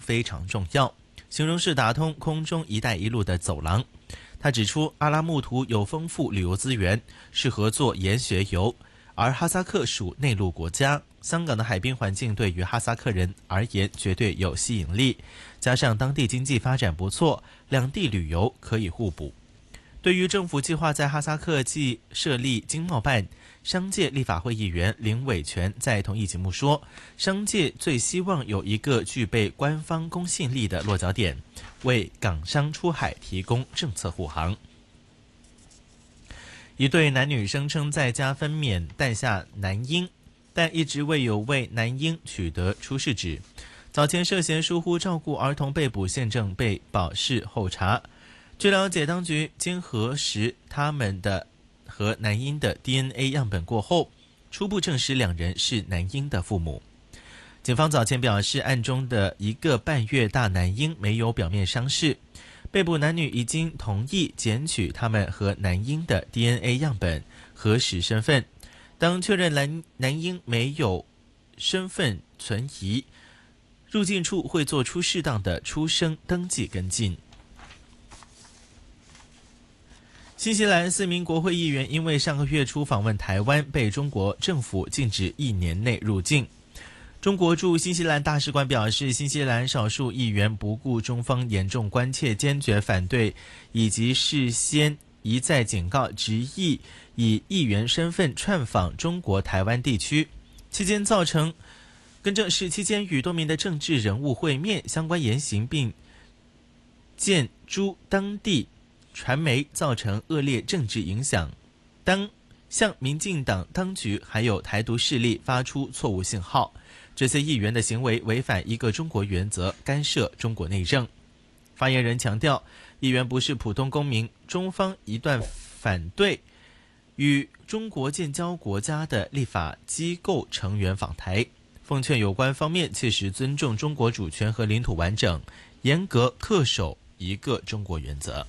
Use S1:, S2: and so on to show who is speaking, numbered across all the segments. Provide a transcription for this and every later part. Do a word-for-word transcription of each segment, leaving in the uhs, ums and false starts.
S1: 非常重要，形容是打通空中一带一路的走廊。他指出，阿拉木图有丰富旅游资源，适合做研学游，而哈萨克属内陆国家，香港的海滨环境对于哈萨克人而言绝对有吸引力，加上当地经济发展不错，两地旅游可以互补。对于政府计划在哈萨克既设立经贸办，商界立法会议员林伟全在同一节目说，商界最希望有一个具备官方公信力的落脚点，为港商出海提供政策护航。一对男女声称在家分娩诞下男婴，但一直未有为男婴取得出世纸。早前涉嫌疏忽照顾儿童被捕，现正被保释候查。据了解，当局经核实他们的和男婴的 D N A 样本过后，初步证实两人是男婴的父母。警方早前表示，案中的一个半月大男婴没有表面伤势，被捕男女已经同意检取他们和男婴的 D N A 样本，核实身份。当确认男男婴没有身份存疑，入境处会做出适当的出生登记跟进。新西兰四名国会议员因为上个月初访问台湾，被中国政府禁止一年内入境。中国驻新西兰大使馆表示，新西兰少数议员不顾中方严重关切、坚决反对，以及事先一再警告，执意以议员身份串访中国台湾地区，期间造成跟着是期间与多名的政治人物会面，相关言行并见诸当地传媒造成恶劣政治影响，当向民进党当局还有台独势力发出错误信号。这些议员的行为违反一个中国原则，干涉中国内政。发言人强调，议员不是普通公民，中方一段反对与中国建交国家的立法机构成员访台，奉劝有关方面切实尊重中国主权和领土完整，严格恪守一个中国原则。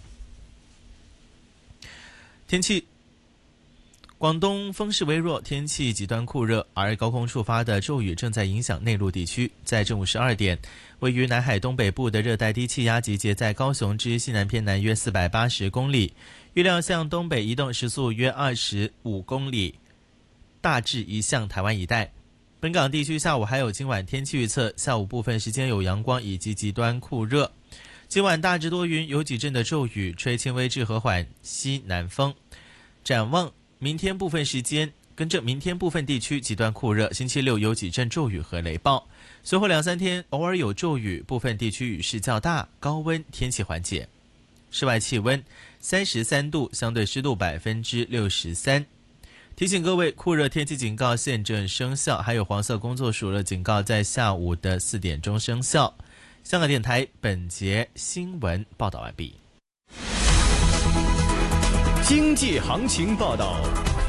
S1: 天气，广东风势微弱，天气极端酷热，而高空触发的骤雨正在影响内陆地区。在正午十二点，位于南海东北部的热带低气压集结在高雄之西南偏南约四百八十公里，预料向东北移动，时速约二十五公里，大致移向台湾一带。本港地区下午还有今晚天气预测，下午部分时间有阳光以及极端酷热，今晚大致多云，有几阵的骤雨，吹轻微至和缓西南风。展望明天部分时间，跟着明天部分地区极端酷热，星期六有几阵骤雨和雷暴，随后两三天偶尔有骤雨，部分地区雨势较大，高温天气缓解。室外气温三十三度，相对湿度百分之六十三。提醒各位，酷热天气警告现正生效，还有黄色工作暑热警告在下午的四点钟生效。香港电台本节新闻报道完毕。
S2: 经济行情报道。